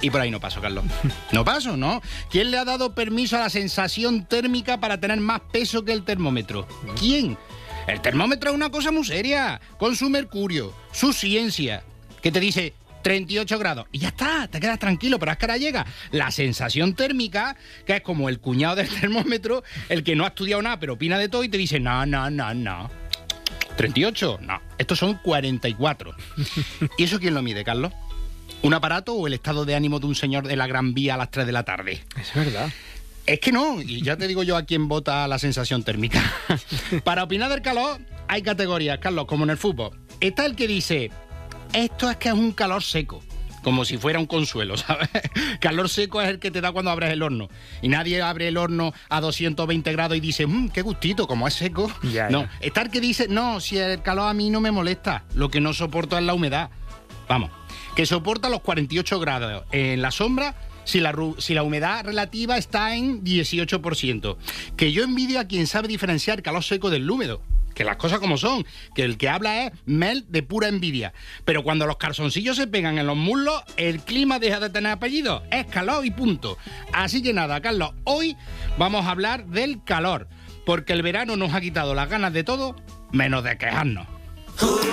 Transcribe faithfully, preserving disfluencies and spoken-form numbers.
Y por ahí no paso, Carlos. No paso, ¿no? ¿Quién le ha dado permiso a la sensación térmica para tener más peso que el termómetro? ¿Quién? El termómetro es una cosa muy seria, con su mercurio, su ciencia, que te dice treinta y ocho grados. Y ya está, te quedas tranquilo, pero es que ahora llega la sensación térmica, que es como el cuñado del termómetro, el que no ha estudiado nada, pero opina de todo y te dice, no, no, no, no. ¿treinta y ocho? No, estos son cuarenta y cuatro. ¿Y eso quién lo mide, Carlos? ¿Un aparato o el estado de ánimo de un señor de la Gran Vía a las tres de la tarde? Es verdad. Es que no, y ya te digo yo a quién vota la sensación térmica. Para opinar del calor hay categorías, Carlos, como en el fútbol. Está el que dice, esto es que es un calor seco, como si fuera un consuelo, ¿sabes? Calor seco es el que te da cuando abres el horno. Y nadie abre el horno a doscientos veinte grados y dice, mmm, qué gustito, como es seco. Ya, no, ya. está el que dice, no, si el calor a mí no me molesta, lo que no soporto es la humedad. Vamos, que soporta los cuarenta y ocho grados en la sombra si la, si la humedad relativa está en dieciocho por ciento. Que yo envidio a quien sabe diferenciar calor seco del húmedo. Que las cosas como son, que el que habla es Mel de pura envidia. Pero cuando los calzoncillos se pegan en los muslos, el clima deja de tener apellido. Es calor y punto. Así que nada, Carlos, hoy vamos a hablar del calor. Porque el verano nos ha quitado las ganas de todo, menos de quejarnos.